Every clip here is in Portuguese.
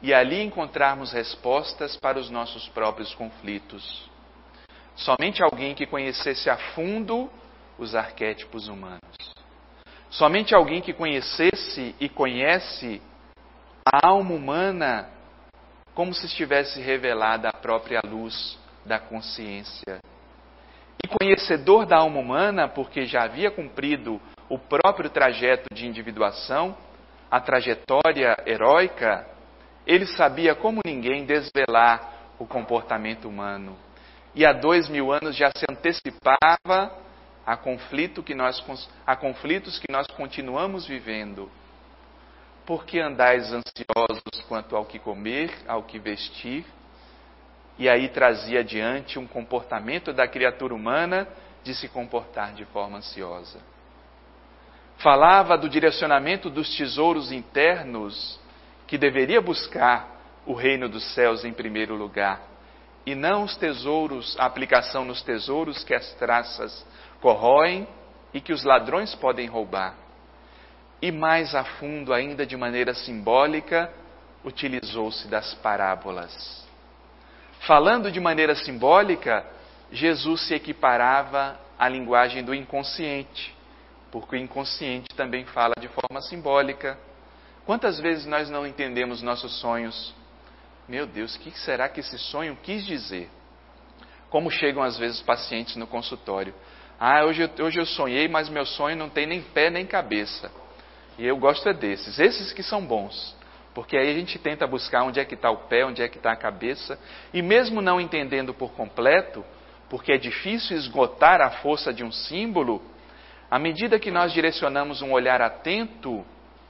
e ali encontrarmos respostas para os nossos próprios conflitos. Somente alguém que conhecesse a fundo os arquétipos humanos. Somente alguém que conhecesse e conhece a alma humana como se estivesse revelada a própria luz da consciência. E conhecedor da alma humana, porque já havia cumprido o próprio trajeto de individuação, a trajetória heróica, ele sabia como ninguém desvelar o comportamento humano. E há 2000 anos já se antecipava a conflitos que nós continuamos vivendo. Por que andais ansiosos quanto ao que comer, ao que vestir? E aí trazia adiante um comportamento da criatura humana de se comportar de forma ansiosa. Falava do direcionamento dos tesouros internos, que deveria buscar o reino dos céus em primeiro lugar, e não os tesouros, a aplicação nos tesouros que as traças corroem e que os ladrões podem roubar. E mais a fundo, ainda de maneira simbólica, utilizou-se das parábolas. Falando de maneira simbólica, Jesus se equiparava à linguagem do inconsciente, porque o inconsciente também fala de forma simbólica. Quantas vezes nós não entendemos nossos sonhos? Meu Deus, o que será que esse sonho quis dizer? Como chegam às vezes pacientes no consultório. Hoje eu sonhei, mas meu sonho não tem nem pé nem cabeça. E eu gosto desses. Esses que são bons. Porque aí a gente tenta buscar onde é que está o pé, onde é que está a cabeça. E mesmo não entendendo por completo, porque é difícil esgotar a força de um símbolo, à medida que nós direcionamos um olhar atento,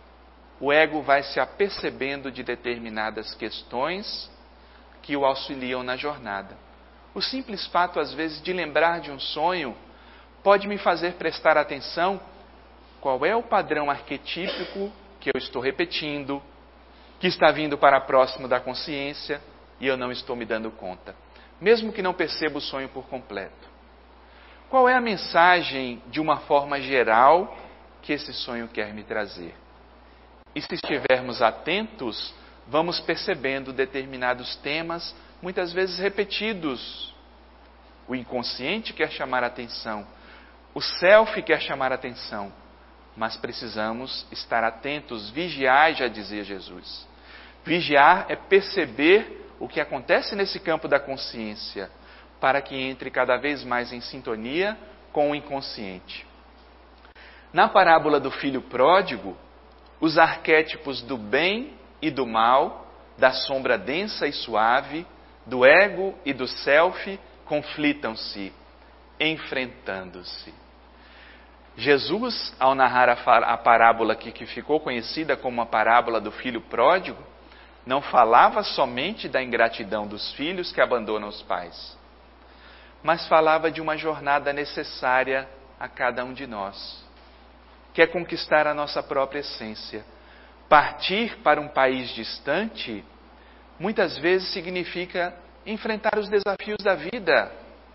o ego vai se apercebendo de determinadas questões que o auxiliam na jornada. O simples fato, às vezes, de lembrar de um sonho pode me fazer prestar atenção qual é o padrão arquetípico que eu estou repetindo, que está vindo para próximo da consciência e eu não estou me dando conta, mesmo que não perceba o sonho por completo. Qual é a mensagem, de uma forma geral, que esse sonho quer me trazer? E se estivermos atentos, vamos percebendo determinados temas, muitas vezes repetidos. O inconsciente quer chamar a atenção, o self quer chamar a atenção, mas precisamos estar atentos, vigiar, já dizia Jesus. Vigiar é perceber o que acontece nesse campo da consciência, para que entre cada vez mais em sintonia com o inconsciente. Na parábola do filho pródigo, os arquétipos do bem e do mal, da sombra densa e suave, do ego e do self, conflitam-se, enfrentando-se. Jesus, ao narrar a parábola aqui, que ficou conhecida como a parábola do filho pródigo, não falava somente da ingratidão dos filhos que abandonam os pais, mas falava de uma jornada necessária a cada um de nós, que é conquistar a nossa própria essência. Partir para um país distante, muitas vezes significa enfrentar os desafios da vida,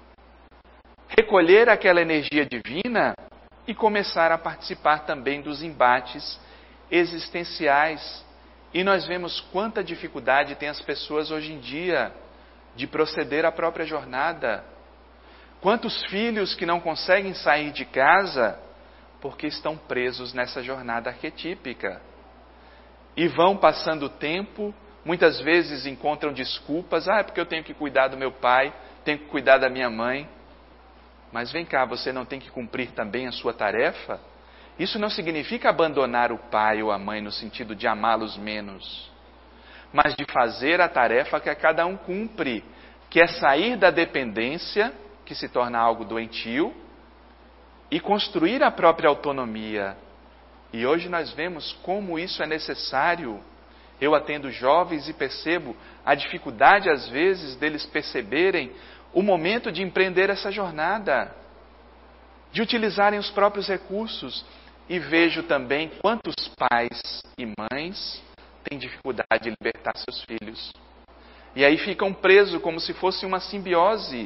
recolher aquela energia divina e começar a participar também dos embates existenciais. E nós vemos quanta dificuldade tem as pessoas hoje em dia de proceder à própria jornada. Quantos filhos que não conseguem sair de casa porque estão presos nessa jornada arquetípica. E vão passando o tempo, muitas vezes encontram desculpas. É porque eu tenho que cuidar do meu pai, tenho que cuidar da minha mãe. Mas vem cá, você não tem que cumprir também a sua tarefa? Isso não significa abandonar o pai ou a mãe no sentido de amá-los menos, mas de fazer a tarefa que cada um cumpre, que é sair da dependência, que se torna algo doentio, e construir a própria autonomia. E hoje nós vemos como isso é necessário. Eu atendo jovens e percebo a dificuldade, às vezes, deles perceberem o momento de empreender essa jornada, de utilizarem os próprios recursos. E vejo também quantos pais e mães têm dificuldade de libertar seus filhos. E aí ficam presos como se fosse uma simbiose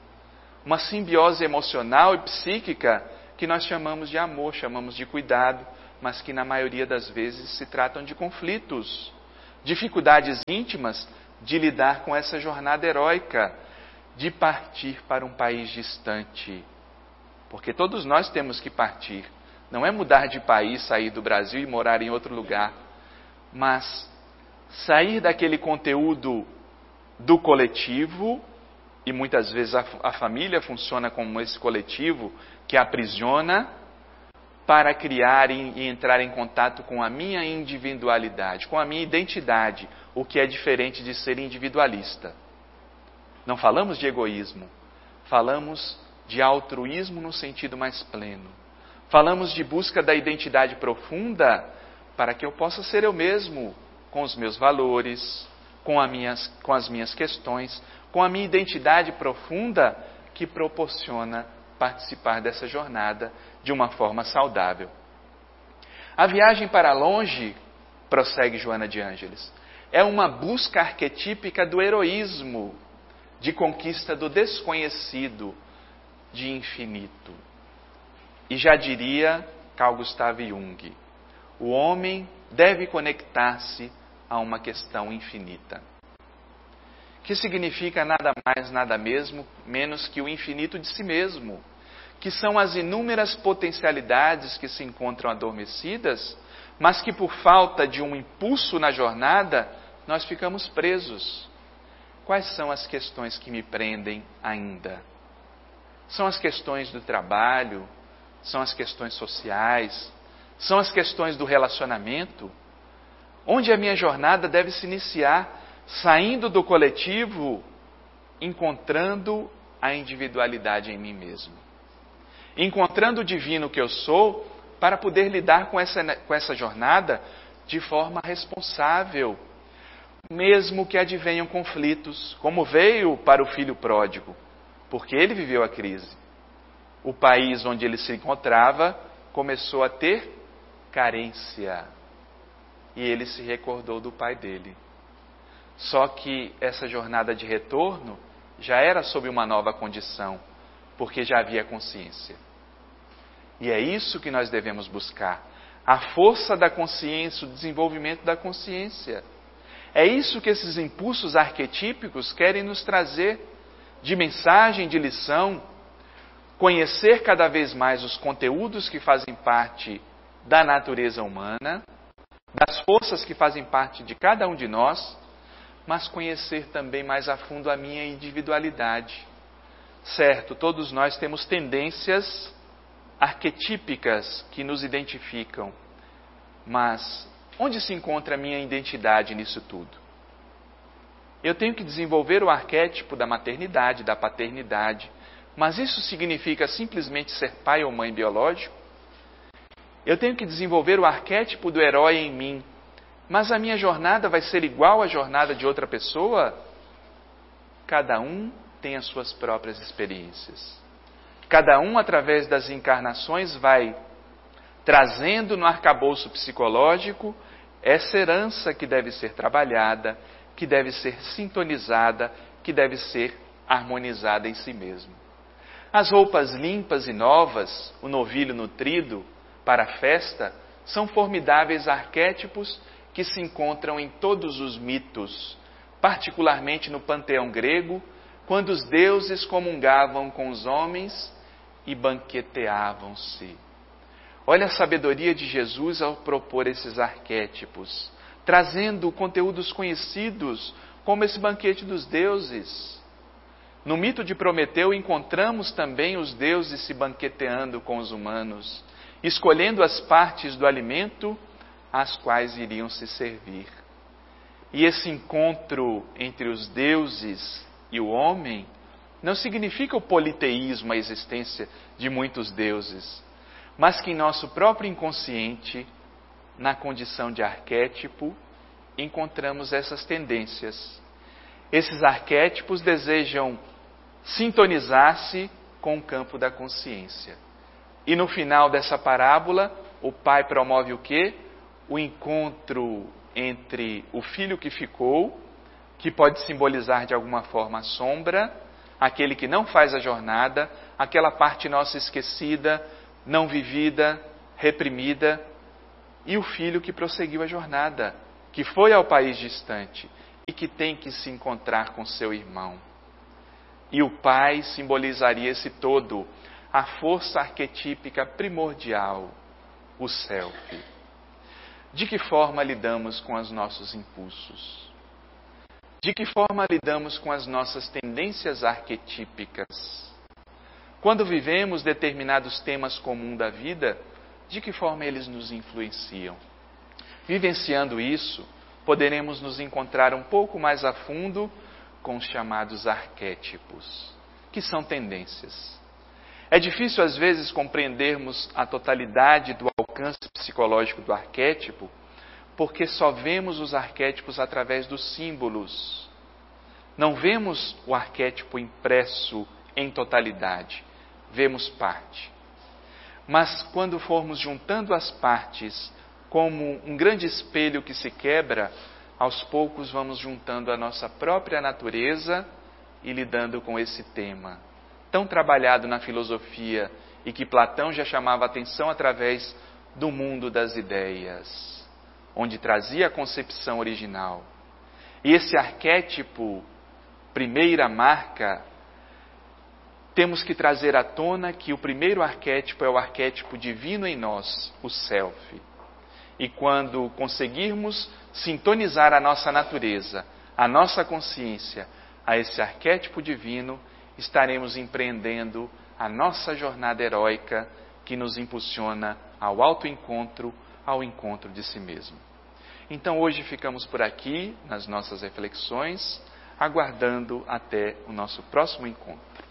emocional e psíquica, que nós chamamos de amor, chamamos de cuidado, mas que na maioria das vezes se tratam de conflitos. dificuldades íntimas de lidar com essa jornada heróica, de partir para um país distante. Porque todos nós temos que partir. Não é mudar de país, sair do Brasil e morar em outro lugar, mas sair daquele conteúdo do coletivo, e muitas vezes a família funciona como esse coletivo que aprisiona, para criar e entrar em contato com a minha individualidade, com a minha identidade, o que é diferente de ser individualista. Não falamos de egoísmo, falamos de altruísmo no sentido mais pleno. Falamos de busca da identidade profunda para que eu possa ser eu mesmo, com os meus valores, com as minhas questões, com a minha identidade profunda que proporciona participar dessa jornada de uma forma saudável. A viagem para longe, prossegue Joana de Ângeles, é uma busca arquetípica do heroísmo, de conquista do desconhecido, de infinito. E já diria Carl Gustav Jung, o homem deve conectar-se a uma questão infinita, que significa nada mais, nada menos que o infinito de si mesmo, que são as inúmeras potencialidades que se encontram adormecidas, mas que por falta de um impulso na jornada, nós ficamos presos. Quais são as questões que me prendem ainda? São as questões do trabalho, são as questões sociais, são as questões do relacionamento, onde a minha jornada deve se iniciar saindo do coletivo, encontrando a individualidade em mim mesmo. Encontrando o divino que eu sou, para poder lidar com essa jornada de forma responsável, mesmo que advenham conflitos, como veio para o filho pródigo, porque ele viveu a crise. O país onde ele se encontrava começou a ter carência, e ele se recordou do pai dele. Só que essa jornada de retorno já era sob uma nova condição, porque já havia consciência. E é isso que nós devemos buscar, a força da consciência, o desenvolvimento da consciência. É isso que esses impulsos arquetípicos querem nos trazer, de mensagem, de lição, conhecer cada vez mais os conteúdos que fazem parte da natureza humana, das forças que fazem parte de cada um de nós, mas conhecer também mais a fundo a minha individualidade. Certo, todos nós temos tendências arquetípicas que nos identificam, mas onde se encontra a minha identidade nisso tudo? Eu tenho que desenvolver o arquétipo da maternidade, da paternidade, mas isso significa simplesmente ser pai ou mãe biológico? Eu tenho que desenvolver o arquétipo do herói em mim, mas a minha jornada vai ser igual à jornada de outra pessoa? Cada um tem as suas próprias experiências. Cada um, através das encarnações, vai trazendo no arcabouço psicológico essa herança que deve ser trabalhada, que deve ser sintonizada, que deve ser harmonizada em si mesmo. As roupas limpas e novas, o novilho nutrido para a festa, são formidáveis arquétipos que se encontram em todos os mitos, particularmente no panteão grego, quando os deuses comungavam com os homens e banqueteavam-se. Olha a sabedoria de Jesus ao propor esses arquétipos, trazendo conteúdos conhecidos, como esse banquete dos deuses. No mito de Prometeu encontramos também os deuses se banqueteando com os humanos, escolhendo as partes do alimento às quais iriam se servir. E esse encontro entre os deuses e o homem não significa o politeísmo, a existência de muitos deuses, mas que em nosso próprio inconsciente, na condição de arquétipo, encontramos essas tendências. Esses arquétipos desejam sintonizar-se com o campo da consciência. E no final dessa parábola, o pai promove o quê? O encontro entre o filho que ficou, que pode simbolizar de alguma forma a sombra, aquele que não faz a jornada, aquela parte nossa esquecida, não vivida, reprimida, e o filho que prosseguiu a jornada, que foi ao país distante e que tem que se encontrar com seu irmão. E o pai simbolizaria esse todo, a força arquetípica primordial, o self. De que forma lidamos com os nossos impulsos? De que forma lidamos com as nossas tendências arquetípicas? Quando vivemos determinados temas comuns da vida, de que forma eles nos influenciam? Vivenciando isso, poderemos nos encontrar um pouco mais a fundo com os chamados arquétipos, que são tendências. É difícil, às vezes, compreendermos a totalidade do alcance psicológico do arquétipo, porque só vemos os arquétipos através dos símbolos. Não vemos o arquétipo impresso em totalidade, vemos parte. Mas quando formos juntando as partes, como um grande espelho que se quebra, aos poucos vamos juntando a nossa própria natureza e lidando com esse tema, tão trabalhado na filosofia e que Platão já chamava atenção através do mundo das ideias, onde trazia a concepção original. E esse arquétipo, primeira marca, temos que trazer à tona que o primeiro arquétipo é o arquétipo divino em nós, o self. E quando conseguirmos sintonizar a nossa natureza, a nossa consciência, a esse arquétipo divino, estaremos empreendendo a nossa jornada heróica que nos impulsiona ao autoencontro, ao encontro de si mesmo. Então hoje ficamos por aqui nas nossas reflexões, aguardando até o nosso próximo encontro.